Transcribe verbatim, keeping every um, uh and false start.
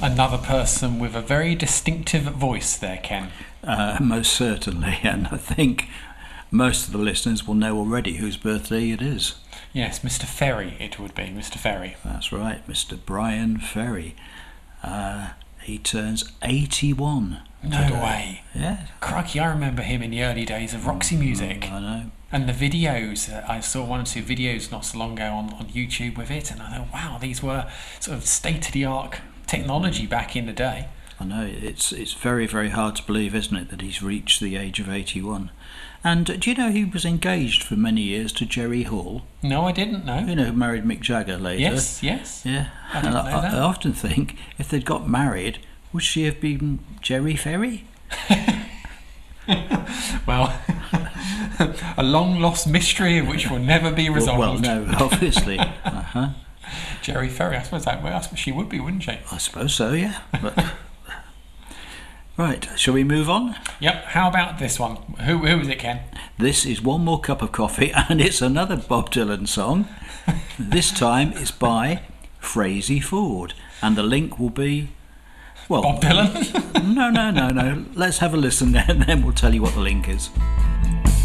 Another person with a very distinctive voice there, Ken. Uh, most certainly, and I think most of the listeners will know already whose birthday it is. Yes, Mister Ferry it would be, Mister Ferry. That's right, Mister Brian Ferry. Uh, he turns eighty-one. No today. way. Yeah. Crikey, I remember him in the early days of Roxy Music. I know. And the videos, uh, I saw one or two videos not so long ago on, on YouTube with it, and I thought, wow, these were sort of state-of-the-art technology back in the day. I know, it's it's very, very hard to believe, isn't it, that he's reached the age of eighty-one. And uh, do you know he was engaged for many years to Jerry Hall? No, I didn't know. You know, who married Mick Jagger later? Yes, yes. Yeah. I didn't and know I, that. I often think, if they'd got married, would she have been Jerry Ferry? Well, a long-lost mystery which will never be resolved. Well, well no, obviously. Uh-huh. Jerry Ferry, I suppose that well, I suppose she would be, wouldn't she? I suppose so, yeah. But right, shall we move on? Yep, how about this one? Who, who is it, Ken? This is One More Cup of Coffee, and it's another Bob Dylan song. This time it's by Frazey Ford, and the link will be... Well, Bob Dylan? no, no, no, no. Let's have a listen there, and then we'll tell you what the link is.